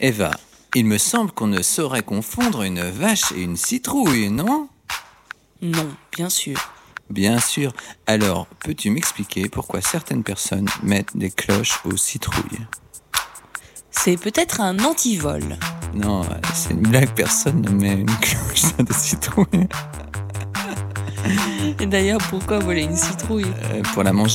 Eva, il me semble qu'on ne saurait confondre une vache et une citrouille, non ? Non, bien sûr. Bien sûr. Alors, peux-tu m'expliquer pourquoi certaines personnes mettent des cloches aux citrouilles ? C'est peut-être un antivol. Non, c'est une blague, personne ne met une cloche à des citrouilles. Et d'ailleurs, pourquoi voler une citrouille ? Pour la manger ?